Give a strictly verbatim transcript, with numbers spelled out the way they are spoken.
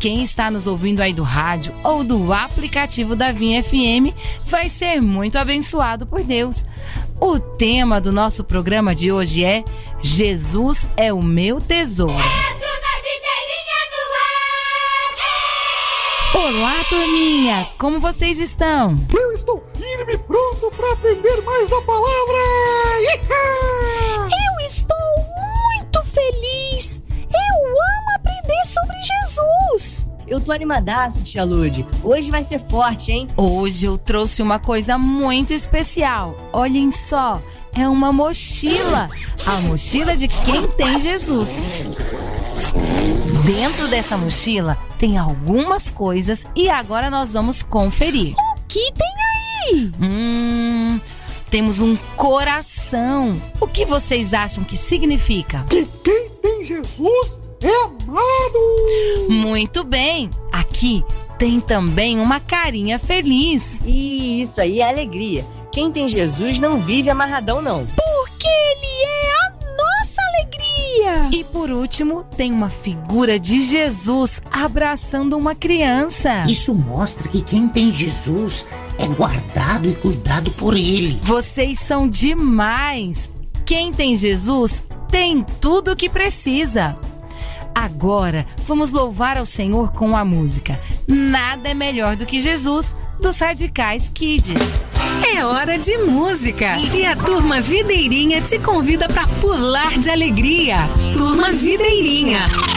quem está nos ouvindo aí do rádio ou do aplicativo da Vinha F M vai ser muito abençoado por Deus. O tema do nosso programa de hoje é Jesus é o meu tesouro. Olá, turminha! Como vocês estão? Eu estou firme e pronto para aprender mais da palavra! Iha! Eu estou muito feliz! Eu amo aprender sobre Jesus! Eu tô animadaço, tia Lude. Hoje vai ser forte, hein? Hoje eu trouxe uma coisa muito especial. Olhem só, é uma mochila. A mochila de quem tem Jesus. Dentro dessa mochila tem algumas coisas e agora nós vamos conferir. O que tem aí? Hum, temos um coração. O que vocês acham que significa? Que quem tem Jesus é amado! Muito bem! Aqui tem também uma carinha feliz. E isso aí é alegria. Quem tem Jesus não vive amarradão, não. Porque Ele é a nossa alegria! E por último, tem uma figura de Jesus abraçando uma criança. Isso mostra que quem tem Jesus é guardado e cuidado por Ele. Vocês são demais! Quem tem Jesus tem tudo o que precisa. Agora, vamos louvar ao Senhor com a música Nada é Melhor do que Jesus, dos Radicais Kids. É hora de música e a Turma Videirinha te convida para pular de alegria. Turma Videirinha.